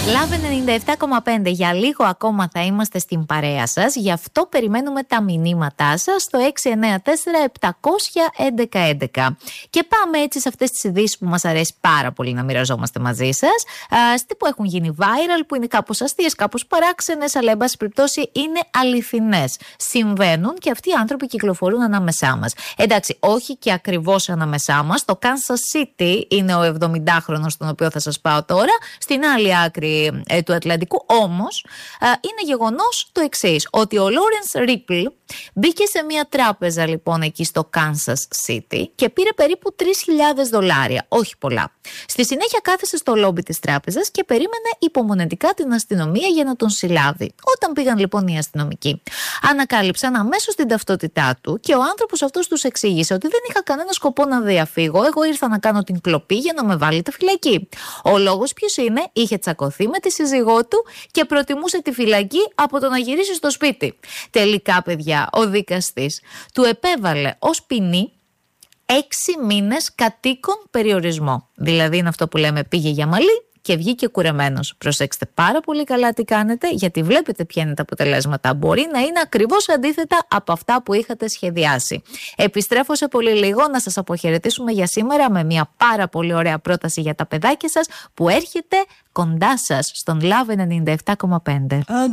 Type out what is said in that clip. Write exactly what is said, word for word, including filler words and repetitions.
Λαβ ενενήντα επτά κόμμα πέντε. Για λίγο ακόμα θα είμαστε στην παρέα σας. Γι' αυτό περιμένουμε τα μηνύματά σας στο έξι εννέα τέσσερα επτακόσια έντεκα έντεκα. Και πάμε έτσι σε αυτές τις ειδήσεις που μας αρέσει πάρα πολύ να μοιραζόμαστε μαζί σας. Αστεί που έχουν γίνει viral, που είναι κάπως αστείες, κάπως παράξενες, αλλά εν πάση περιπτώσει είναι αληθινές. Συμβαίνουν και αυτοί οι άνθρωποι κυκλοφορούν ανάμεσά μας. Εντάξει, όχι και ακριβώς ανάμεσά μας. Το Kansas City είναι ο εβδομηντάχρονος, στον οποίο θα σας πάω τώρα. Στην άλλη άκρη ε, του Ατλαντικού, όμως ε, είναι γεγονός το εξής, ότι ο Lawrence Ripple μπήκε σε μια τράπεζα λοιπόν εκεί στο Kansas City και πήρε περίπου τρεις χιλιάδες δολάρια, όχι πολλά. Στη συνέχεια κάθεσε στο λόμπι της τράπεζας και περίμενε υπομονετικά την αστυνομία για να τον συλλάβει. Όταν πήγαν λοιπόν οι αστυνομικοί, ανακάλυψαν αμέσως την ταυτότητά του και ο άνθρωπος αυτός τους εξήγησε ότι δεν είχα κανένα σκοπό να διαφύγω, εγώ ήρθα να κάνω την κλοπή για να με βάλετε φυλακή. Ο λόγος ποιος είναι? Είχε τσακωθεί με τη σύζυγό του και προτιμούσε τη φυλακή από το να γυρίσει στο σπίτι. Τελικά, παιδιά, ο δικαστής του επέβαλε ως ποινή έξι μήνες κατοίκον περιορισμό. Δηλαδή είναι αυτό που λέμε, πήγε για μαλλί και βγήκε κουρεμένος. Προσέξτε πάρα πολύ καλά τι κάνετε, γιατί βλέπετε ποια είναι τα αποτελέσματα. Μπορεί να είναι ακριβώς αντίθετα από αυτά που είχατε σχεδιάσει. Επιστρέφω σε πολύ λίγο να σας αποχαιρετήσουμε για σήμερα με μια πάρα πολύ ωραία πρόταση για τα παιδάκια σας που έρχεται κοντά σας στον Λαβ ενενήντα επτά κόμμα πέντε.